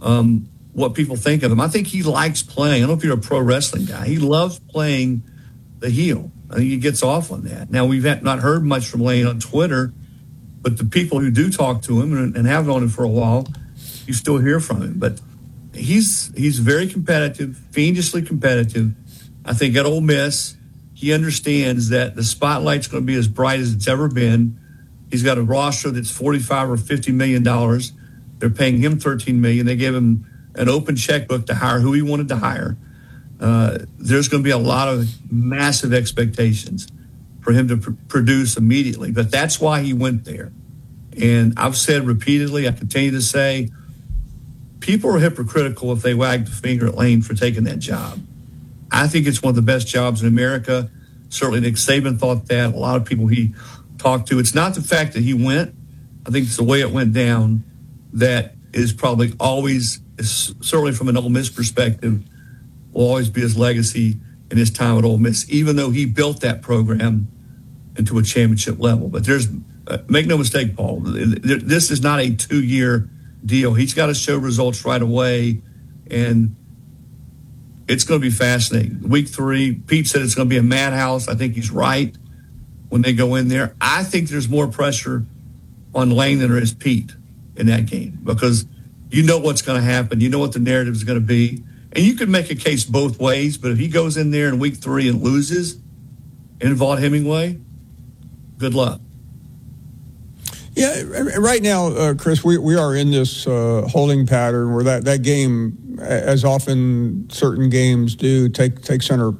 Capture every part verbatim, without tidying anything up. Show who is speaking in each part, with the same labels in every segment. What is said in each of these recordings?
Speaker 1: um, what people think of him. I think he likes playing. I don't know if you're a pro wrestling guy. He loves playing the heel. I think he gets off on that. Now, we've not heard much from Lane on Twitter, but the people who do talk to him and, and have known him for a while, you still hear from him. But he's he's very competitive, fiendishly competitive. I think at Ole Miss, he understands that the spotlight's going to be as bright as it's ever been. He's got a roster that's forty-five or fifty million dollars. They're paying him thirteen million dollars. They gave him an open checkbook to hire who he wanted to hire. Uh, there's going to be a lot of massive expectations for him to pr- produce immediately. But that's why he went there. And I've said repeatedly, I continue to say, people are hypocritical if they wag the finger at Lane for taking that job. I think it's one of the best jobs in America. Certainly Nick Saban thought that. A lot of people he talked to. It's not the fact that he went. I think it's the way it went down that is probably always, is certainly from an Ole Miss perspective, will always be his legacy in his time at Ole Miss, even though he built that program into a championship level. But there's, uh, make no mistake, Paul, this is not a two-year deal. He's got to show results right away, and it's going to be fascinating. Week three, Pete said it's going to be a madhouse. I think he's right when they go in there. I think there's more pressure on Lane than there is Pete in that game because you know what's going to happen. You know what the narrative is going to be. And you could make a case both ways, but if he goes in there in week three and loses in Vaught-Hemingway, good luck.
Speaker 2: Yeah, right now, uh, Chris, we, we are in this uh, holding pattern where that, that game, as often certain games do, take take center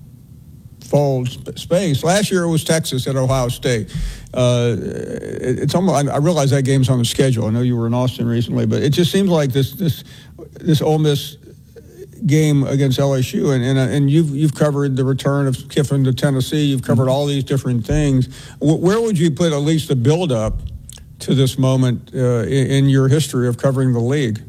Speaker 2: fold space. Last year it was Texas at Ohio State. Uh, it, it's almost, I realize that game's on the schedule. I know you were in Austin recently, but it just seems like this this this Ole Miss game against L S U, and and, and you've you've covered the return of Kiffin to Tennessee. You've covered all these different things. Where would you put at least the build-up to this moment uh, in, in your history of covering the league?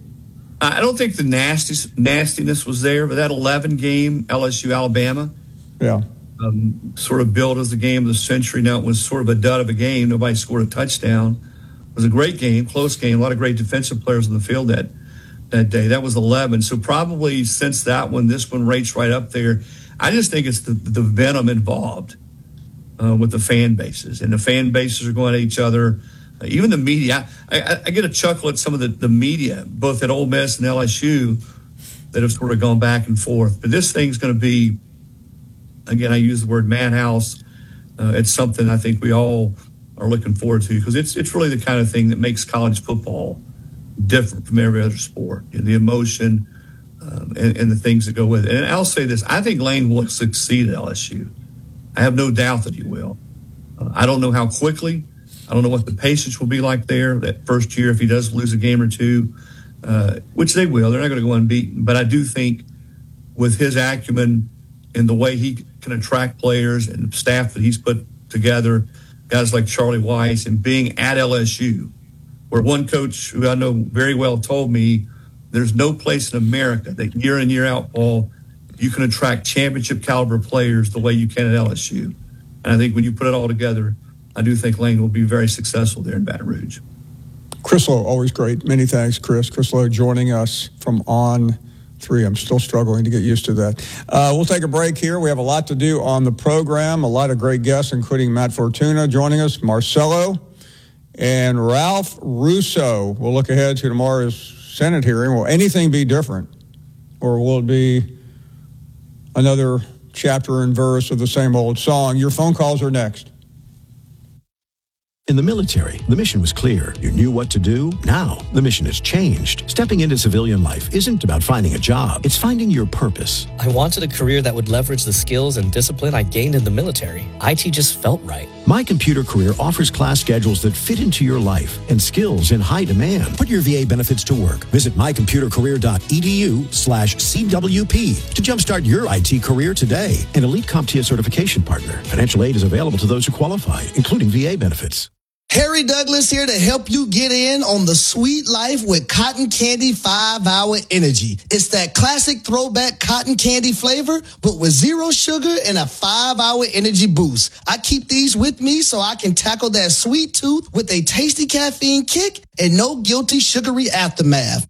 Speaker 1: I don't think the nasty, nastiness was there, but that eleven game L S U Alabama,
Speaker 2: yeah,
Speaker 1: um, sort of billed as the game of the century. Now it was sort of a dud of a game. Nobody scored a touchdown. It was a great game, close game. A lot of great defensive players on the field that that day. That was eleven. So probably since that one, this one rates right up there. I just think it's the, the venom involved uh, with the fan bases, and the fan bases are going at each other. Uh, even the media, I, I, I get a chuckle at some of the, the media, both at Ole Miss and L S U, that have sort of gone back and forth. But this thing's going to be, again, I use the word madhouse. Uh, it's something I think we all are looking forward to because it's it's really the kind of thing that makes college football different from every other sport. You know, the emotion um, and, and the things that go with it. And I'll say this, I think Lane will succeed at L S U. I have no doubt that he will. Uh, I don't know how quickly. I don't know what the patience will be like there that first year if he does lose a game or two, uh, which they will. They're not going to go unbeaten. But I do think with his acumen and the way he can attract players and staff that he's put together, guys like Charlie Weiss, and being at L S U, where one coach who I know very well told me there's no place in America that year in, year out, Paul, you can attract championship caliber players the way you can at L S U. And I think when you put it all together, I do think Lane will be very successful there in Baton Rouge.
Speaker 2: Chris Low, always great. Many thanks, Chris. Chris Low joining us from On three. I'm still struggling to get used to that. Uh, we'll take a break here. We have a lot to do on the program, a lot of great guests, including Matt Fortuna joining us, Marcelo, and Ralph Russo. We'll look ahead to tomorrow's Senate hearing. Will anything be different? Or will it be another chapter and verse of the same old song? Your phone calls are next.
Speaker 3: In the military, the mission was clear. You knew what to do. Now, the mission has changed. Stepping into civilian life isn't about finding a job. It's finding your purpose.
Speaker 4: I wanted a career that would leverage the skills and discipline I gained in the military. I T just felt right.
Speaker 3: My Computer Career offers class schedules that fit into your life and skills in high demand. Put your V A benefits to work. Visit mycomputercareer.edu slash CWP to jumpstart your I T career today. An Elite CompTIA certification partner. Financial aid is available to those who qualify, including V A benefits.
Speaker 5: Harry Douglas here to help you get in on the sweet life with Cotton Candy five hour Energy. It's that classic throwback cotton candy flavor, but with zero sugar and a five hour energy boost. I keep these with me so I can tackle that sweet tooth with a tasty caffeine kick and no guilty sugary aftermath.